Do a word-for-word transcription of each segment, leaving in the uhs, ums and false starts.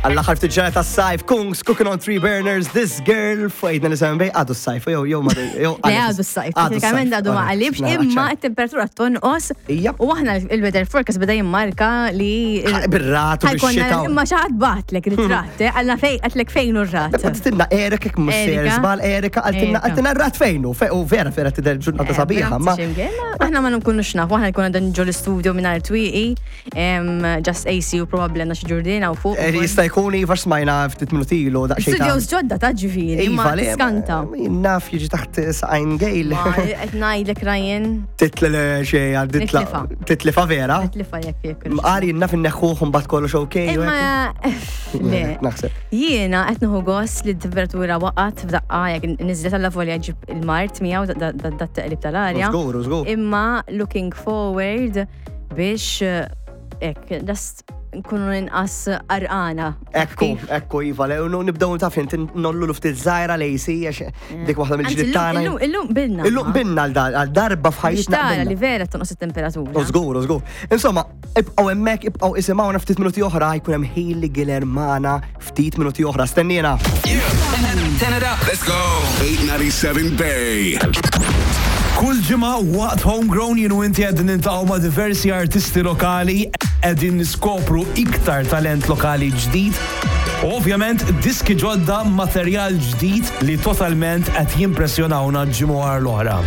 Għall-aħħar ftiġġara tas-sajf, Kungs, cooking on three burners, this girl, f'għidna li semmej għadu s-sajf, jew jew ma jew. Le għadu s-sajf, teknikament għadu ma qalibx, imma t-temperatura tonqos u aħna il-weather forecast beda jimmarka li bir-rat u bix-xita. Imma xaħat batlek ritratt, għalna għatlek fejn u r-rat. Għattinna Erika kek musser zbal, Erika għattinna r-rat fejn u vera vera t-der ġurnata sabiħa. Aħna ma nkunux nafu, aħna nkun għadan ġol studio minna r-twiqi, just A C u probabli għanna xġurdina u fuq. Jista jkun iva smajna ftit minuti ilu daqxej. Studios ġodda ta' ġifiri, ma skanta. Naf jiġi taħt saqajn gejl. Qed ngħidlek Ryan. Titlel xej għadditla. Titlifa vera. Titlifa jekk jekk. Qari naf inneħħuhom bat kollox okej. Imma le. Jiena qed nieħu gost li d-temperatura waqgħet f'daqqa jekk niżlet alla volja ġib il-Mart miegħu dat-taqlib tal-arja. Żgur, żgur. Imma looking forward biex hekk just nkunu inqas arqana. Ekku, ekku, Iva, nibdaw ta' fint nollu l-ftit żgħira lejsi, għax dik waħda mill-ġdid tagħna. Illum bilna. Illum bilna għal-darba f'ħajjitna. Tara li vera tonqos it-temperatura. Żgur, żgur. Insomma, ibqgħu hemmhekk, ibqgħu isimgħuna ftit minuti oħra jkun hemm Hailey Guillermana ftit minuti oħra. Stennina. Turn it up. Let's go. eight ninety-seven Bay. Kull ġimgħa waqt Homegrown jienu inti qegħdin nintaqgħu ma' diversi artisti lokali qegħdin niskopru iktar talent lokali ġdid. Ovvjament diski ġodda materjal ġdid li totalment qed jimpressjonawna ġimgħa l-oħra.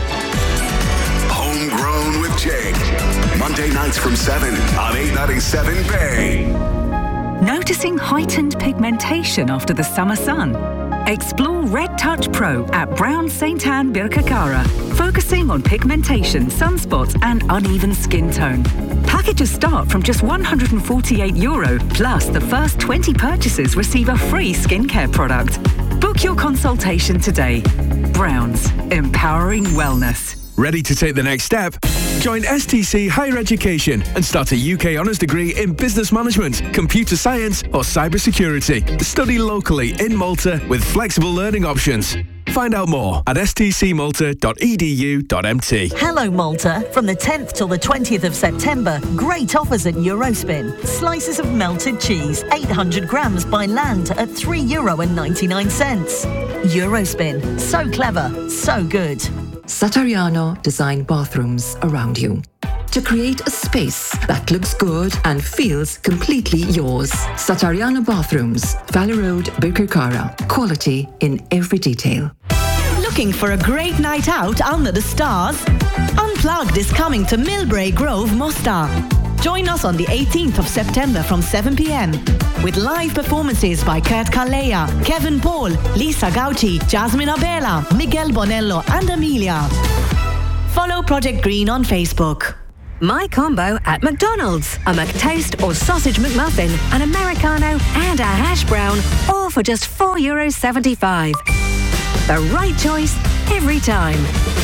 Homegrown with Jake. Monday nights from seven on eight ninety-seven Bay. Noticing heightened pigmentation after the summer sun? Explore Red Touch Pro at Brown Saint Anne Birkirkara, focusing on pigmentation, sunspots and uneven skin tone. Packages start from just one hundred forty-eight euro, plus the first twenty purchases receive a free skincare product. Book your consultation today. Browns, empowering wellness. Ready to take the next step? Join S T C Higher Education and start a U K honours degree in business management, computer science or cybersecurity. Study locally in Malta with flexible learning options. Find out more at s t c malta dot e d u dot m t. Hello Malta. From the tenth till the twentieth of September, great offers at Eurospin. Slices of melted cheese, eight hundred grams by land at three euro and ninety-nine cents. Eurospin. So clever, so good. Satariano design bathrooms around you to create a space that looks good and feels completely yours. Satariano Bathrooms, Valley Road, Birkirkara. Quality in every detail. Looking for a great night out under the stars? Unplugged is coming to Millbrae Grove, Mostar. Join us on the eighteenth of September from seven p.m. with live performances by Kurt Kalleja, Kevin Paul, Lisa Gauci, Jasmine Abela, Miguel Bonello and Amelia. Follow Project Green on Facebook. My combo at McDonald's. A McToast or sausage McMuffin, an Americano and a hash brown, all for just four euros seventy-five. The right choice every time.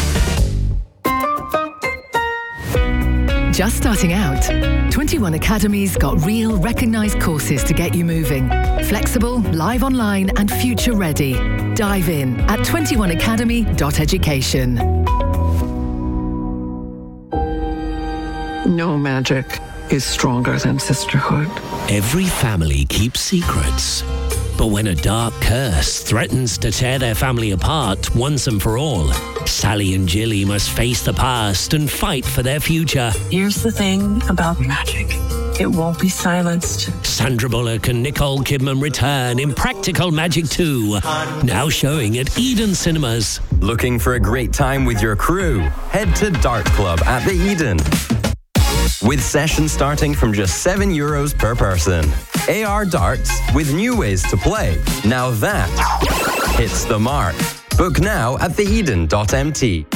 Just starting out? twenty-one Academy's got real, recognised courses to get you moving. Flexible, live online and future ready. Dive in at twenty-one academy dot education. No magic is stronger than sisterhood. Every family keeps secrets. But when a dark curse threatens to tear their family apart once and for all, Sally and Jilly must face the past and fight for their future. Here's the thing about magic. It won't be silenced. Sandra Bullock and Nicole Kidman return in Practical Magic two, now showing at Eden Cinemas. Looking for a great time with your crew? Head to Dart Club at the Eden. With sessions starting from just seven euros per person. A R darts with new ways to play. Now that hits the mark. Book now at the eden dot m t.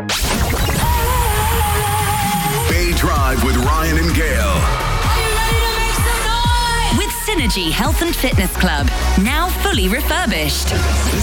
Bay Drive with Ryan and Gail. With Synergy Health and Fitness Club, now fully refurbished.